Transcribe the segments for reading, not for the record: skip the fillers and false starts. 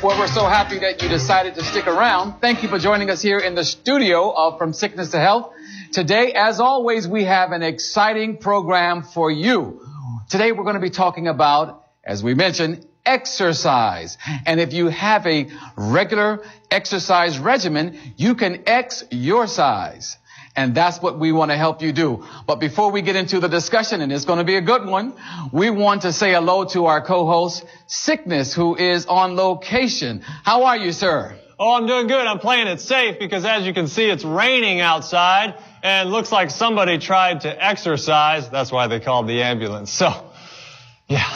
Well, we're so happy that you decided to stick around. Thank you for joining us here in the studio of From Sickness to Health. Today, as always, we have an exciting program for you. Today, we're going to be talking about, as we mentioned, exercise. And if you have a regular exercise regimen, you can X your size. And that's what we want to help you do. But before we get into the discussion, and it's going to be a good one, we want to say hello to our co-host, Sickness, who is on location. How are you, sir? Oh, I'm doing good. I'm playing it safe because, as you can see, it's raining outside and looks like somebody tried to exercise. That's why they called the ambulance. So, yeah.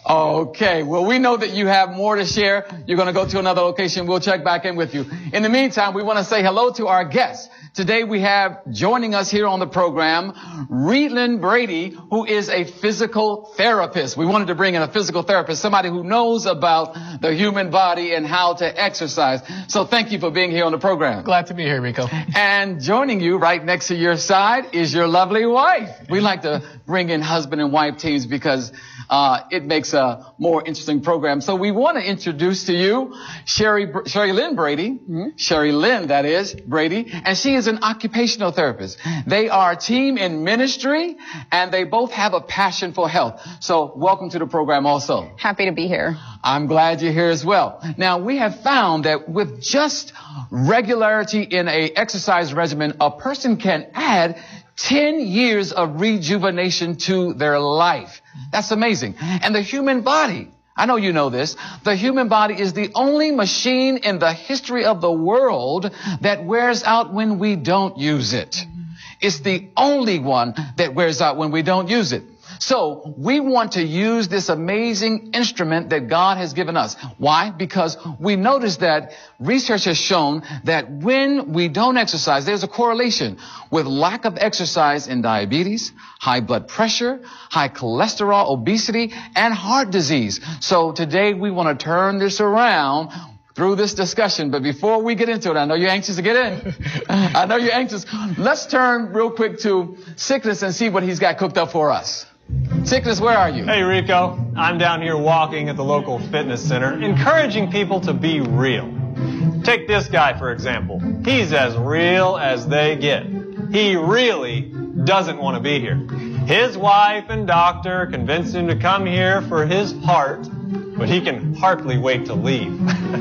Okay, well, we know that you have more to share. You're going to go to another location. We'll check back in with you. In the meantime, we want to say hello to our guests. Today we have joining us here on the program, Reedlyn Brady, who is a physical therapist. We wanted to bring in a physical therapist, somebody who knows about the human body and how to exercise. So thank you for being here on the program. Glad to be here, Rico. And joining you right next to your side is your lovely wife. We like to bring in husband and wife teams because it makes a more interesting program. So we want to introduce to you Sherry Lynn Brady, Sherry Lynn, that is, Brady, and she is an occupational therapist. They are a team in ministry, and they both have a passion for health. So welcome to the program also. Happy to be here. I'm glad you're here as well. Now, we have found that with just regularity in a exercise regimen, a person can add 10 years of rejuvenation to their life. That's amazing. And the human body, I know you know this, the human body is the only machine in the history of the world that wears out when we don't use it. It's the only one that wears out when we don't use it. So we want to use this amazing instrument that God has given us. Why? Because we notice that research has shown that when we don't exercise, there's a correlation with lack of exercise in diabetes, high blood pressure, high cholesterol, obesity, and heart disease. So today we want to turn this around through this discussion. But before we get into it, I know you're anxious to get in. I know you're anxious. Let's turn real quick to Sickness and see what he's got cooked up for us. Sickness, where are you? Hey, Rico. I'm down here walking at the local fitness center, encouraging people to be real. Take this guy, for example. He's as real as they get. He really doesn't want to be here. His wife and doctor convinced him to come here for his heart, but he can hardly wait to leave.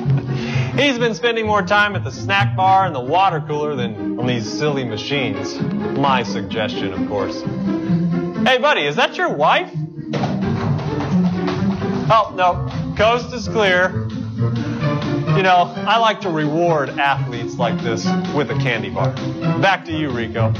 He's been spending more time at the snack bar and the water cooler than on these silly machines. My suggestion, of course. Hey, buddy, is that your wife? Oh, no. Coast is clear. You know, I like to reward athletes like this with a candy bar. Back to you, Rico.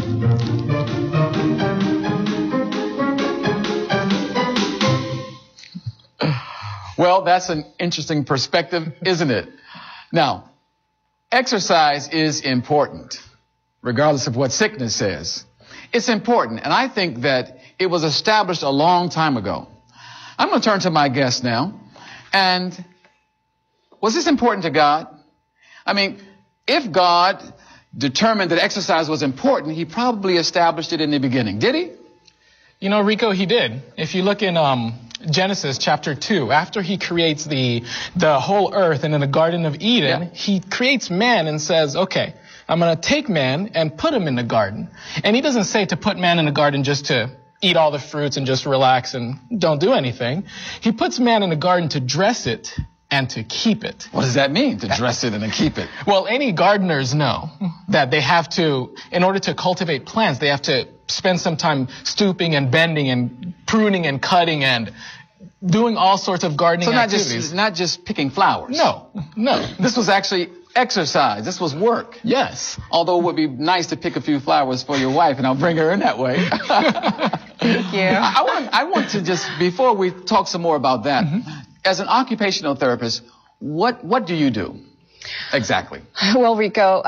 Well, that's an interesting perspective, isn't it? Now, exercise is important, regardless of what Sickness says. It's important, and I think that it was established a long time ago. I'm going to turn to my guest now. And was this important to God? I mean, if God determined that exercise was important, he probably established it in the beginning. Did he? You know, Rico, he did. If you look in Genesis chapter 2, after he creates the whole earth and in the Garden of Eden, he creates man and says, okay, I'm going to take man and put him in the garden. And he doesn't say to put man in the garden just to eat all the fruits and just relax and don't do anything. He puts man in the garden to dress it and to keep it. What does that mean, to dress it and to keep it? Well, any gardeners know that they have to, in order to cultivate plants, they have to spend some time stooping and bending and pruning and cutting and doing all sorts of gardening activities. So not just picking flowers. No. This was actually exercise. This was work. Yes. Although it would be nice to pick a few flowers for your wife, and I'll bring her in that way. Thank you. I want to just, before we talk some more about that, as an occupational therapist, what do you do exactly? Well, Rico,